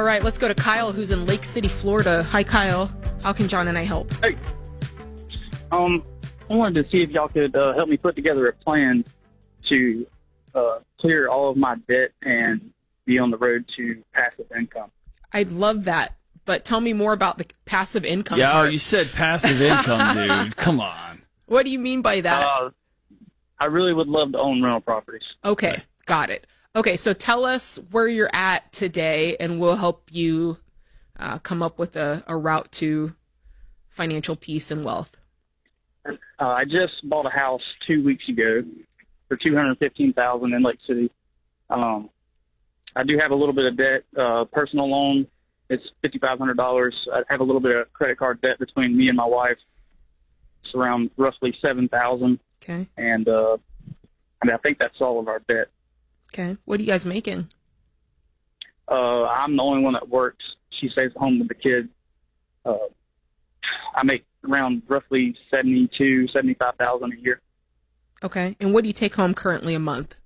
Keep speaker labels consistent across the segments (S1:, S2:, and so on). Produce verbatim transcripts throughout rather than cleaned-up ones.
S1: right, let's go to Kyle, who's in Lake City, Florida. Hi, Kyle. How can John and I help?
S2: Hey. Um, I wanted to see if y'all could uh, help me put together a plan to uh, clear all of my debt and be on the road to passive income.
S1: I'd love that, but tell me more about the passive income
S3: Yeah,
S1: part.
S3: you said passive income, dude. Come on.
S1: What do you mean by that?
S2: Uh, I really would love to own rental properties.
S1: Okay, got it. Okay, so tell us where you're at today, and we'll help you uh, come up with a, a route to financial peace and wealth.
S2: Uh, I just bought a house two weeks ago for two hundred fifteen thousand dollars in Lake City. Um, I do have a little bit of debt. Uh, personal loan, it's fifty-five hundred dollars. I have a little bit of credit card debt between me and my wife. It's around roughly seven thousand dollars.
S1: Okay.
S2: And uh, I mean, I think that's all of our debt.
S1: Okay. What are you guys making?
S2: Uh, I'm the only one that works. She stays at home with the kids. Uh, I make around roughly seventy-two, seventy-five thousand a year.
S1: Okay. And what do you take home currently a month?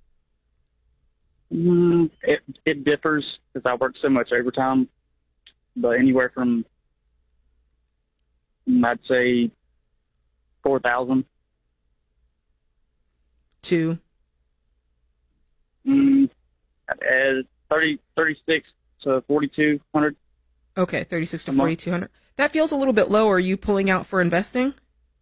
S2: Mm, it it differs because I work so much overtime, but anywhere from I'd say four thousand.
S1: Two.
S2: Mm, uh, thirty, thirty-six to forty-two hundred.
S1: Okay, thirty-six to forty-two hundred. That feels a little bit low. Are you pulling out for investing?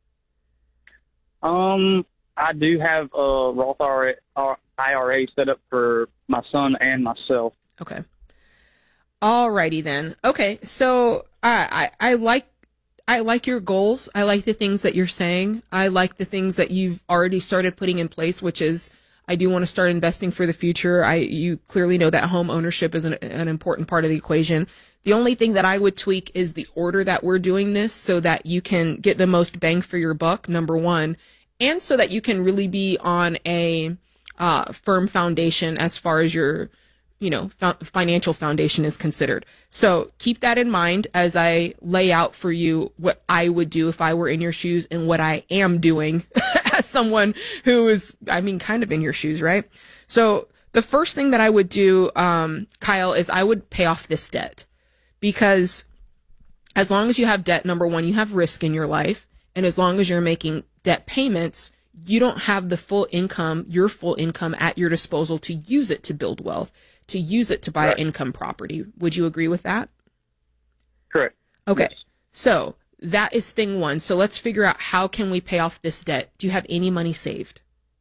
S2: Um, I do have a Roth I R A set up for my son and myself.
S1: Okay. Alrighty then. Okay, so I, I I like I like your goals. I like the things that you're saying. I like the things that you've already started putting in place, which is I do want to start investing for the future. I you clearly know that home ownership is an, an important part of the equation. The only thing that I would tweak is the order that we're doing this so that you can get the most bang for your buck, number one, and so that you can really be on a uh, firm foundation as far as your, you know, f- financial foundation is considered. So keep that in mind as I lay out for you what I would do if I were in your shoes and what I am doing as someone who is, I mean, kind of in your shoes, right? So the first thing that I would do, um, Kyle, is I would pay off this debt. Because as long as you have debt, number one, you have risk in your life. And as long as you're making debt payments, you don't have the full income, your full income at your disposal to use it to build wealth, to use it to buy
S2: Correct.
S1: an income property. Would you agree with that?
S2: Correct.
S1: Okay.
S2: Yes.
S1: So that is thing one. So let's figure out how can we pay off this debt. Do you have any money saved?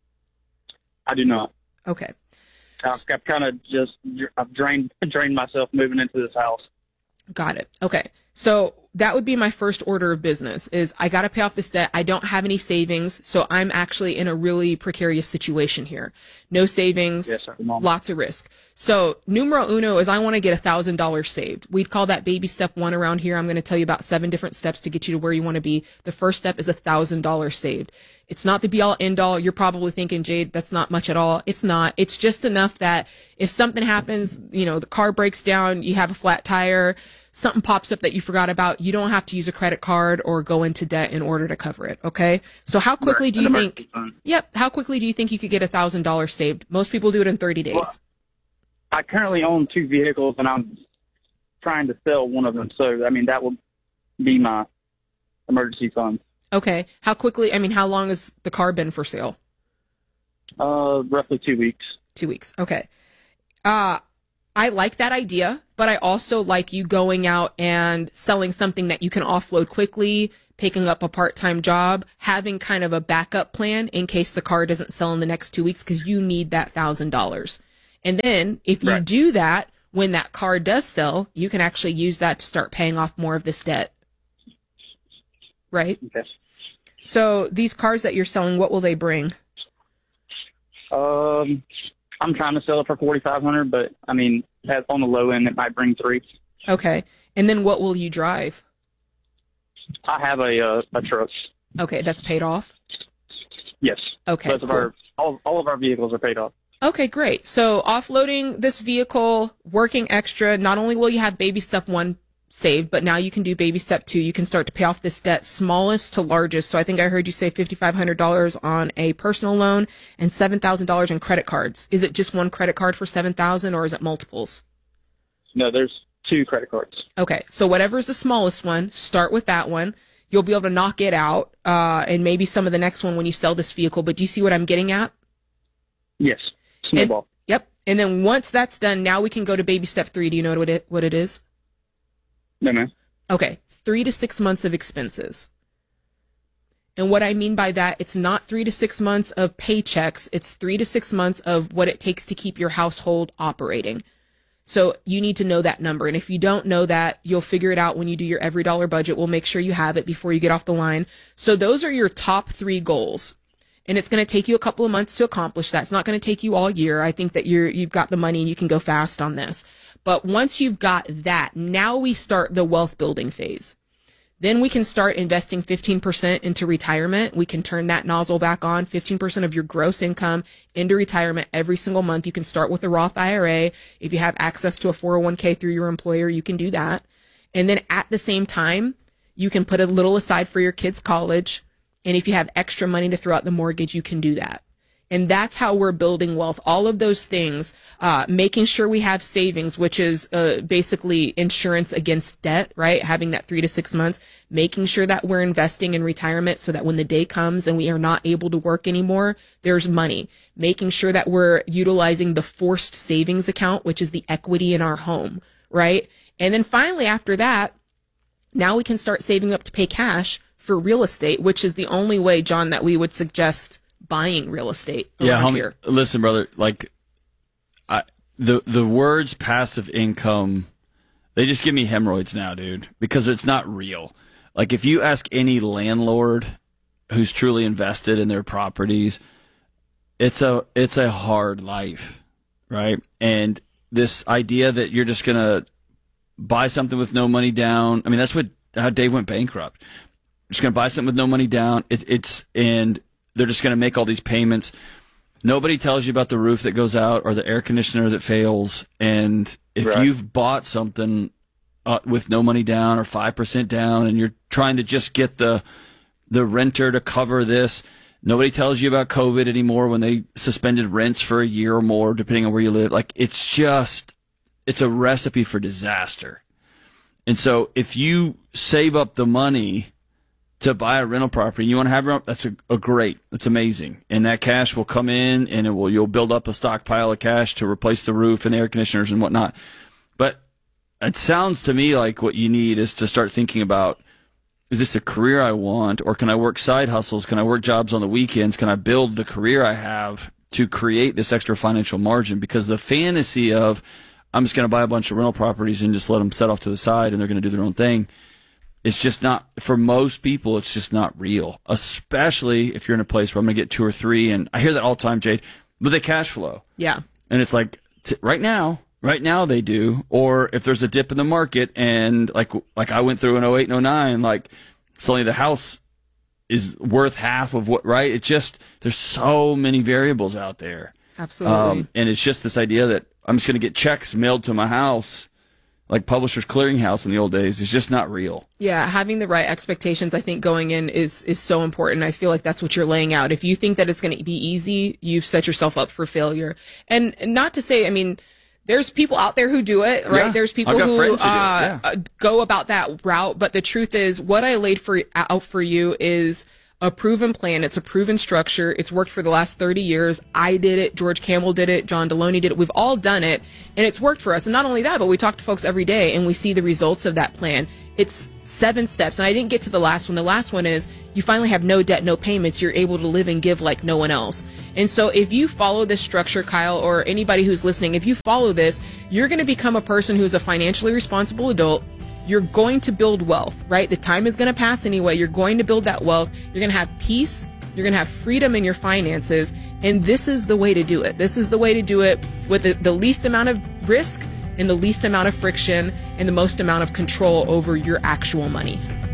S2: I do not.
S1: Okay.
S2: I've, I've kind of just I've drained drained myself moving into this house.
S1: Got it. Okay. So that would be my first order of business is I got to pay off this debt. I don't have any savings. So I'm actually in a really precarious situation here. No savings,
S2: Yes, sir, Mom.
S1: lots of risk. So numero uno is I want to get a thousand dollars saved. We'd call that baby step one around here. I'm going to tell you about seven different steps to get you to where you want to be. The first step is a thousand dollars saved. It's not the be all end all. You're probably thinking, Jade, that's not much at all. It's not. It's just enough that if something happens, you know, the car breaks down, you have a flat tire, something pops up that you forgot about, you don't have to use a credit card or go into debt in order to cover it. Okay. So how quickly
S2: Right.
S1: do you
S2: An
S1: think,
S2: emergency fund.
S1: yep. How quickly do you think you could get a thousand dollars saved? Most people do it in thirty days.
S2: Well, I currently own two vehicles, and I'm trying to sell one of them. So, I mean, that would be my emergency fund.
S1: Okay. How quickly, I mean, how long has the car been for sale?
S2: Uh, roughly two weeks.
S1: Two weeks. Okay. Uh, I like that idea, but I also like you going out and selling something that you can offload quickly, picking up a part-time job, having kind of a backup plan in case the car doesn't sell in the next two weeks because you need that thousand dollars. And then if you
S2: Right.
S1: do that, when that car does sell, you can actually use that to start paying off more of this debt. Right?
S2: Okay.
S1: So these cars that you're selling, what will they bring?
S2: Um, I'm trying to sell it for forty-five hundred, but I mean, at, on the low end, it might bring three.
S1: Okay. And then what will you drive?
S2: I have a uh, a truck.
S1: Okay, that's paid off?
S2: Yes.
S1: Okay,
S2: Both of
S1: cool.
S2: our all, all of our vehicles are paid off.
S1: Okay, great. So offloading this vehicle, working extra, not only will you have baby step one saved, but now you can do baby step two. You can start to pay off this debt, smallest to largest. So I think I heard you say fifty-five hundred dollars on a personal loan and seven thousand dollars in credit cards. Is it just one credit card for seven thousand dollars or is it multiples?
S2: No, there's two credit cards.
S1: Okay, so whatever's the smallest one, start with that one. You'll be able to knock it out, uh, and maybe some of the next one when you sell this vehicle. But do you see what I'm getting at?
S2: Yes. Snowball.
S1: And, yep. And then once that's done, now we can go to baby step three. Do you know what it what it is?
S2: No, ma'am.
S1: Okay, three to six months of expenses. And what I mean by that, it's not three to six months of paychecks. It's three to six months of what it takes to keep your household operating. So you need to know that number. And if you don't know that, you'll figure it out when you do your every dollar budget. We'll make sure you have it before you get off the line. So those are your top three goals. And it's going to take you a couple of months to accomplish that. It's not going to take you all year. I think that you're, you've got the money and you can go fast on this. But once you've got that, now we start the wealth building phase. Then we can start investing fifteen percent into retirement. We can turn that nozzle back on, fifteen percent of your gross income into retirement every single month. You can start with a Roth I R A. If you have access to a four oh one k through your employer, you can do that. And then at the same time, you can put a little aside for your kids' college. And if you have extra money to throw out the mortgage, you can do that. And that's how we're building wealth. All of those things, uh, making sure we have savings, which is uh, basically insurance against debt, right? Having that three to six months, making sure that we're investing in retirement so that when the day comes and we are not able to work anymore, there's money. Making sure that we're utilizing the forced savings account, which is the equity in our home, right? And then finally, after that, now we can start saving up to pay cash for real estate, which is the only way, John, that we would suggest buying real estate around
S3: yeah, homie,
S1: here.
S3: Listen, brother, like I, the the words passive income, they just give me hemorrhoids now, dude, because it's not real. Like if you ask any landlord who's truly invested in their properties, it's a it's a hard life, right? And this idea that you're just gonna buy something with no money down, I mean, that's what how Dave went bankrupt. Just gonna buy something with no money down. It, it's and they're just going to make all these payments. Nobody tells you about the roof that goes out or the air conditioner that fails. And if
S2: right.
S3: you've bought something uh, with no money down or five percent down and you're trying to just get the the renter to cover this, nobody tells you about COVID anymore when they suspended rents for a year or more, depending on where you live. Like, it's just, it's a recipe for disaster. And so if you save up the money to buy a rental property, and you want to have it, that's a, a great, that's amazing. And that cash will come in and it will, you'll build up a stockpile of cash to replace the roof and the air conditioners and whatnot. But it sounds to me like what you need is to start thinking about, is this a career I want, or can I work side hustles? Can I work jobs on the weekends? Can I build the career I have to create this extra financial margin? Because the fantasy of, I'm just going to buy a bunch of rental properties and just let them set off to the side and they're going to do their own thing, it's just not, for most people, it's just not real, especially if you're in a place where I'm going to get two or three. And I hear that all the time, Jade, but they cash flow.
S1: Yeah.
S3: And it's like, t- right now, right now they do. Or if there's a dip in the market and like, like I went through in oh eight and oh nine, like suddenly the house is worth half of what, right? It just, there's so many variables out there.
S1: Absolutely.
S3: Um, and it's just this idea that I'm just going to get checks mailed to my house, like Publishers Clearinghouse in the old days. It's just not real.
S1: Yeah, having the right expectations, I think, going in is is so important. I feel like that's what you're laying out. If you think that it's going to be easy, you've set yourself up for failure. And not to say, I mean, there's people out there who do it, right?
S3: Yeah,
S1: There's people
S3: I've got
S1: who,
S3: friends who do it,
S1: uh,
S3: yeah.
S1: uh, go about that route. But the truth is, what I laid for out for you is a proven plan. It's a proven structure. It's worked for the last thirty years. I did it. George Campbell did it. John Deloney did it. We've all done it, and it's worked for us. And not only that, but we talk to folks every day, and we see the results of that plan. It's seven steps, and I didn't get to the last one. The last one is you finally have no debt, no payments. You're able to live and give like no one else. And so if you follow this structure, Kyle, or anybody who's listening, if you follow this, you're going to become a person who's a financially responsible adult. You're going to build wealth, right? The time is going to pass anyway. You're going to build that wealth. You're going to have peace. You're going to have freedom in your finances. And this is the way to do it. This is the way to do it with the, the least amount of risk and the least amount of friction and the most amount of control over your actual money.